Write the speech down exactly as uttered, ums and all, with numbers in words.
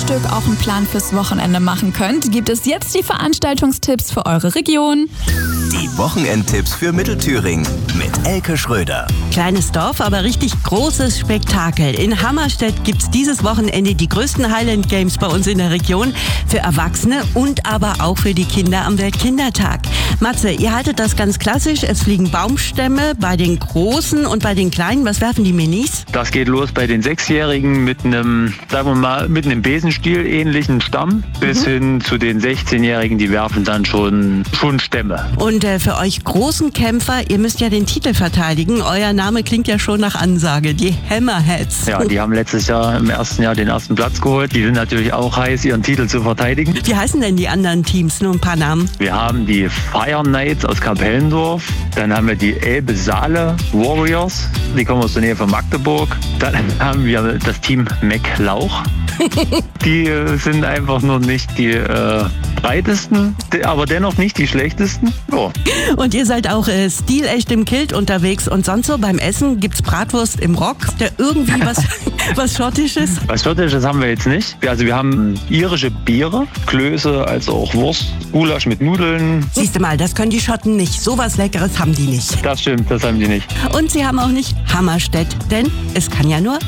Stück auch einen Plan fürs Wochenende machen könnt, gibt es jetzt die Veranstaltungstipps für eure Region. Die Wochenendtipps für Mittelthüringen mit Elke Schröder. Kleines Dorf, aber richtig großes Spektakel. In Hammerstedt gibt's dieses Wochenende die größten Highland Games bei uns in der Region. Für Erwachsene und aber auch für die Kinder am Weltkindertag. Matze, ihr haltet das ganz klassisch. Es fliegen Baumstämme bei den Großen und bei den Kleinen. Was werfen die Minis? Das geht los bei den Sechsjährigen mit einem, sagen wir mal, mit einem Besenstiel ähnlichen Stamm bis mhm. hin zu den sechzehnjährigen, die werfen dann schon, schon Stämme. Und äh, für euch großen Kämpfer, ihr müsst ja den Titel verteidigen. Euer Name klingt ja schon nach Ansage, die Hammerheads. Ja, die haben letztes Jahr im ersten Jahr den ersten Platz geholt. Die sind natürlich auch heiß, ihren Titel zu verteidigen. Wie heißen denn die anderen Teams? Nur ein paar Namen. Wir haben die Fire Knights aus Kapellendorf. Dann haben wir die Elbe Saale Warriors. Die kommen aus der Nähe von Magdeburg. Dann haben wir das Team McLauch. Die äh, sind einfach nur nicht die äh, breitesten, aber dennoch nicht die schlechtesten. Oh. Und ihr seid auch äh, stilecht im Kilt unterwegs und sonst so beim Essen gibt's Bratwurst im Rock, der irgendwie was, was Schottisches? Was Schottisches haben wir jetzt nicht. Also wir haben irische Biere, Klöße, also auch Wurst, Gulasch mit Nudeln. Siehst du mal, das können die Schotten nicht. So was Leckeres haben die nicht. Das stimmt, das haben die nicht. Und sie haben auch nicht Hammerstedt, denn es kann ja nur